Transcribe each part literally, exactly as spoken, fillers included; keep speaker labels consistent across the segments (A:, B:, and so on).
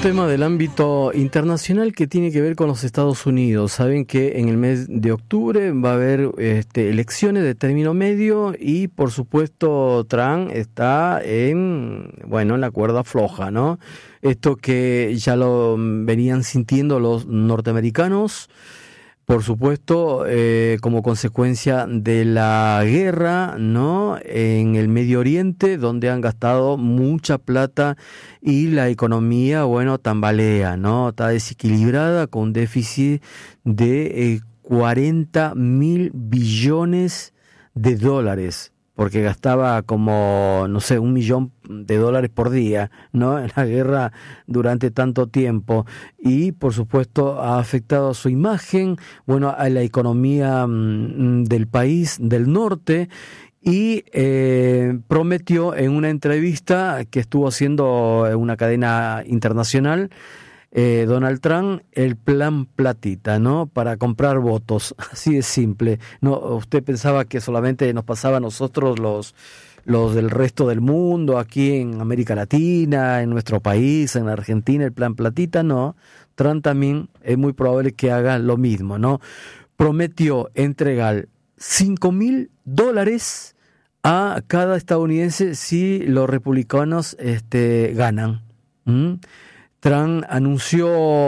A: tema del ámbito internacional que tiene que ver con los Estados Unidos. Saben que en el mes de octubre va a haber este, elecciones de término medio y por supuesto Trump está en, bueno, en la cuerda floja, ¿no? Esto que ya lo venían sintiendo los norteamericanos, por supuesto, eh, como consecuencia de la guerra, ¿no?, en el Medio Oriente, donde han gastado mucha plata y la economía, bueno, tambalea, ¿no? Está desequilibrada con un déficit de eh, cuarenta mil billones de dólares, porque gastaba como, no sé, un millón de dólares por día, ¿no?, en la guerra durante tanto tiempo. Y, por supuesto, ha afectado a su imagen, bueno, a la economía mmm, del país del norte, y eh, prometió en una entrevista que estuvo haciendo en una cadena internacional, Eh, Donald Trump, el plan platita, ¿no?, para comprar votos, así de simple. No, usted pensaba que solamente nos pasaba a nosotros los, los del resto del mundo, aquí en América Latina, en nuestro país, en Argentina, el plan platita, no. Trump también es muy probable que haga lo mismo, ¿no? Prometió entregar cinco mil dólares a cada estadounidense si los republicanos este, ganan. ¿Mm? Trump anunció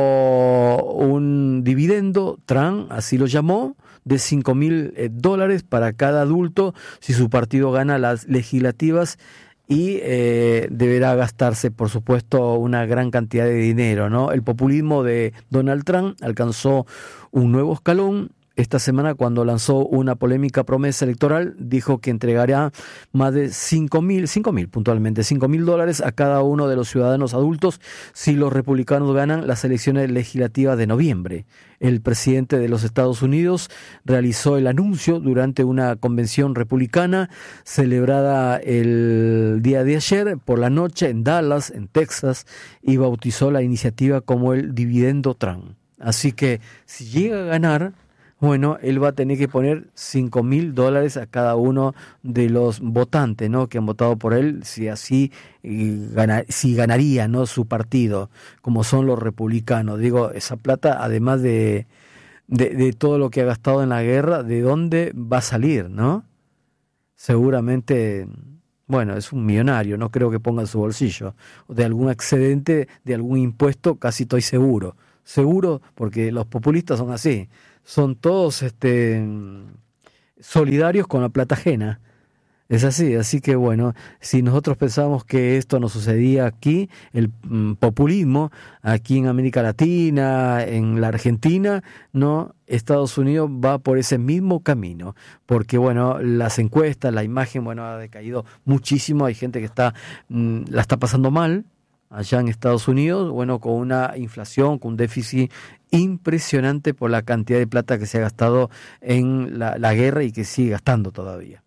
A: un dividendo, Trump así lo llamó, de cinco mil dólares para cada adulto si su partido gana las legislativas, y eh, deberá gastarse, por supuesto, una gran cantidad de dinero, ¿no? El populismo de Donald Trump alcanzó un nuevo escalón esta semana cuando lanzó una polémica promesa electoral. Dijo que entregará más de cinco mil, cinco mil puntualmente, cinco mil dólares a cada uno de los ciudadanos adultos si los republicanos ganan las elecciones legislativas de noviembre. El presidente de los Estados Unidos realizó el anuncio durante una convención republicana celebrada el día de ayer por la noche en Dallas, en Texas, y bautizó la iniciativa como el dividendo Trump. Así que si llega a ganar, bueno, él va a tener que poner cinco mil dólares a cada uno de los votantes, ¿no?, que han votado por él, si así eh, gana, si ganaría, ¿no?, su partido, como son los republicanos. Digo, esa plata, además de, de, de todo lo que ha gastado en la guerra, ¿de dónde va a salir, no? Seguramente, bueno, es un millonario, no creo que ponga en su bolsillo, de algún excedente, de algún impuesto, casi estoy seguro. Seguro, porque los populistas son así. Son todos este, solidarios con la plata ajena. Es así, así que bueno, si nosotros pensamos que esto no sucedía aquí, el mm, populismo, aquí en América Latina, en la Argentina, no, Estados Unidos va por ese mismo camino, porque bueno, las encuestas, la imagen, bueno, ha decaído muchísimo. Hay gente que está mm, la está pasando mal allá en Estados Unidos, bueno, con una inflación, con un déficit impresionante por la cantidad de plata que se ha gastado en la, la guerra y que sigue gastando todavía.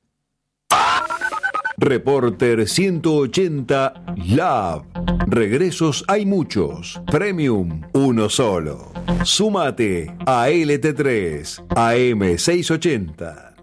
B: Reporter ciento ochenta Lab. Regresos hay muchos. Premium, uno solo. Súmate a L T tres, A M seiscientos ochenta.